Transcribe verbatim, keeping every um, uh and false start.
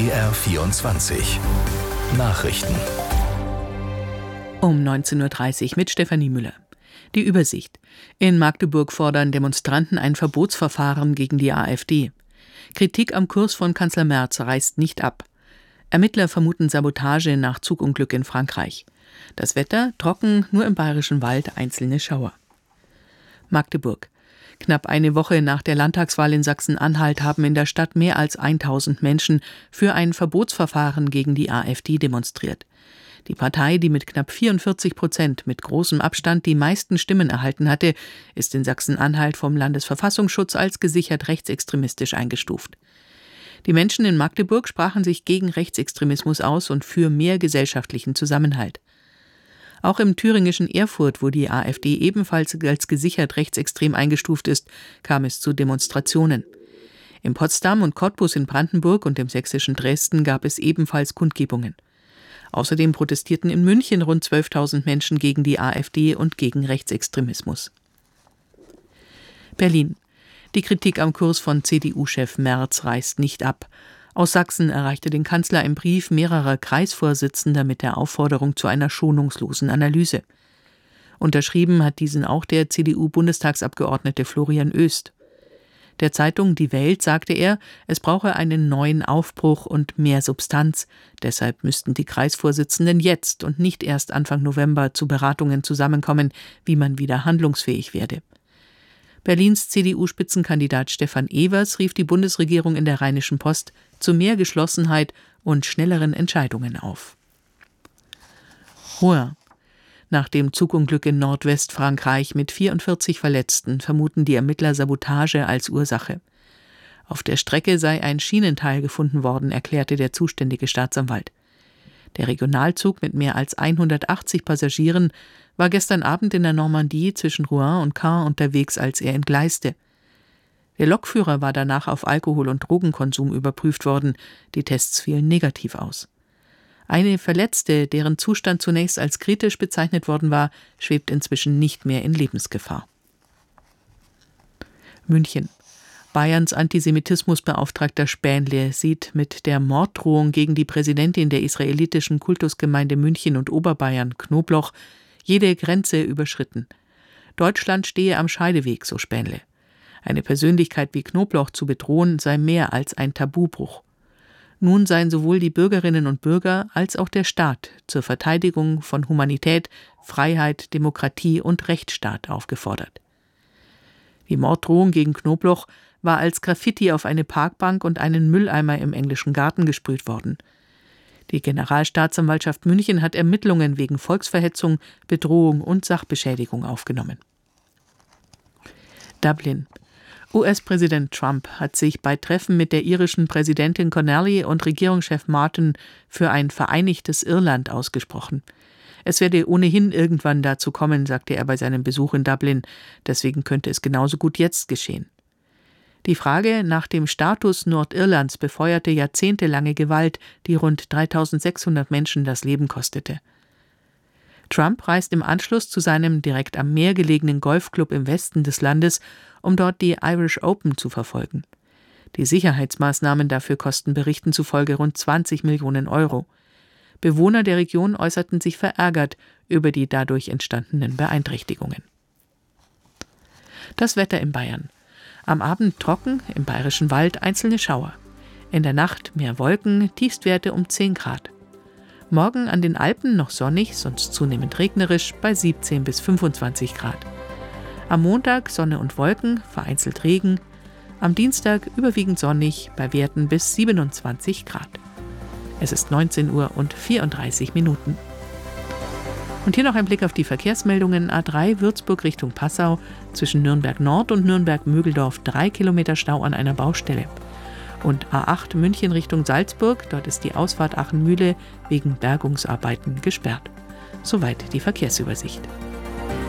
B R vierundzwanzig Nachrichten. Um neunzehn Uhr dreißig mit Stefanie Müller. Die Übersicht. In Magdeburg fordern Demonstranten ein Verbotsverfahren gegen die AfD. Kritik am Kurs von Kanzler Merz reißt nicht ab. Ermittler vermuten Sabotage nach Zugunglück in Frankreich. Das Wetter trocken, nur im Bayerischen Wald einzelne Schauer. Magdeburg. Knapp eine Woche nach der Landtagswahl in Sachsen-Anhalt haben in der Stadt mehr als tausend Menschen für ein Verbotsverfahren gegen die AfD demonstriert. Die Partei, die mit knapp vierundvierzig Prozent mit großem Abstand die meisten Stimmen erhalten hatte, ist in Sachsen-Anhalt vom Landesverfassungsschutz als gesichert rechtsextremistisch eingestuft. Die Menschen in Magdeburg sprachen sich gegen Rechtsextremismus aus und für mehr gesellschaftlichen Zusammenhalt. Auch im thüringischen Erfurt, wo die AfD ebenfalls als gesichert rechtsextrem eingestuft ist, kam es zu Demonstrationen. In Potsdam und Cottbus in Brandenburg und im sächsischen Dresden gab es ebenfalls Kundgebungen. Außerdem protestierten in München rund zwölftausend Menschen gegen die AfD und gegen Rechtsextremismus. Berlin. Die Kritik am Kurs von C D U-Chef Merz reißt nicht ab. Aus Sachsen erreichte den Kanzler ein Brief mehrerer Kreisvorsitzender mit der Aufforderung zu einer schonungslosen Analyse. Unterschrieben hat diesen auch der C D U-Bundestagsabgeordnete Florian Oest. Der Zeitung Die Welt sagte er, es brauche einen neuen Aufbruch und mehr Substanz. Deshalb müssten die Kreisvorsitzenden jetzt und nicht erst Anfang November zu Beratungen zusammenkommen, wie man wieder handlungsfähig werde. Berlins C D U-Spitzenkandidat Stefan Evers rief die Bundesregierung in der Rheinischen Post zu mehr Geschlossenheit und schnelleren Entscheidungen auf. Rouen. Nach dem Zugunglück in Nordwestfrankreich mit vierundvierzig Verletzten vermuten die Ermittler Sabotage als Ursache. Auf der Strecke sei ein Schienenteil gefunden worden, erklärte der zuständige Staatsanwalt. Der Regionalzug mit mehr als hundertachtzig Passagieren war gestern Abend in der Normandie zwischen Rouen und Caen unterwegs, als er entgleiste. Der Lokführer war danach auf Alkohol- und Drogenkonsum überprüft worden. Die Tests fielen negativ aus. Eine Verletzte, deren Zustand zunächst als kritisch bezeichnet worden war, schwebt inzwischen nicht mehr in Lebensgefahr. München. Bayerns Antisemitismusbeauftragter Spähnle sieht mit der Morddrohung gegen die Präsidentin der israelitischen Kultusgemeinde München und Oberbayern, Knobloch, jede Grenze überschritten. Deutschland stehe am Scheideweg, so Spähnle. Eine Persönlichkeit wie Knobloch zu bedrohen, sei mehr als ein Tabubruch. Nun seien sowohl die Bürgerinnen und Bürger als auch der Staat zur Verteidigung von Humanität, Freiheit, Demokratie und Rechtsstaat aufgefordert. Die Morddrohung gegen Knobloch war als Graffiti auf eine Parkbank und einen Mülleimer im englischen Garten gesprüht worden. Die Generalstaatsanwaltschaft München hat Ermittlungen wegen Volksverhetzung, Bedrohung und Sachbeschädigung aufgenommen. Dublin. U S-Präsident Trump hat sich bei Treffen mit der irischen Präsidentin Connolly und Regierungschef Martin für ein vereinigtes Irland ausgesprochen. Es werde ohnehin irgendwann dazu kommen, sagte er bei seinem Besuch in Dublin. Deswegen könnte es genauso gut jetzt geschehen. Die Frage nach dem Status Nordirlands befeuerte jahrzehntelange Gewalt, die rund dreitausendsechshundert Menschen das Leben kostete. Trump reist im Anschluss zu seinem direkt am Meer gelegenen Golfclub im Westen des Landes, um dort die Irish Open zu verfolgen. Die Sicherheitsmaßnahmen dafür kosten Berichten zufolge rund zwanzig Millionen Euro. Bewohner der Region äußerten sich verärgert über die dadurch entstandenen Beeinträchtigungen. Das Wetter in Bayern. Am Abend trocken, im Bayerischen Wald einzelne Schauer. In der Nacht mehr Wolken, Tiefstwerte um zehn Grad. Morgen an den Alpen noch sonnig, sonst zunehmend regnerisch bei siebzehn bis fünfundzwanzig Grad. Am Montag Sonne und Wolken, vereinzelt Regen. Am Dienstag überwiegend sonnig bei Werten bis siebenundzwanzig Grad. Es ist neunzehn Uhr und vierunddreißig Minuten. Und hier noch ein Blick auf die Verkehrsmeldungen. A drei Würzburg Richtung Passau, zwischen Nürnberg Nord und Nürnberg-Mögeldorf drei Kilometer Stau an einer Baustelle. Und A acht München Richtung Salzburg, dort ist die Ausfahrt Achenmühle wegen Bergungsarbeiten gesperrt. Soweit die Verkehrsübersicht.